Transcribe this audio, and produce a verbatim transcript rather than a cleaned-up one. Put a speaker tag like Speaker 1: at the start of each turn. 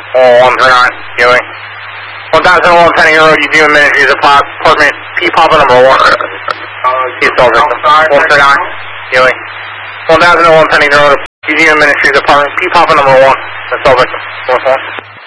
Speaker 1: Oh, one three nine, Ewing. one thousand one Penny Road, Museum Ministries, apartment, P-Papa number one. He's still victim. one three nine, Ewing. one thousand one Penny Road, Museum Ministries, apartment, P-Papa number one. That's all victim. North one.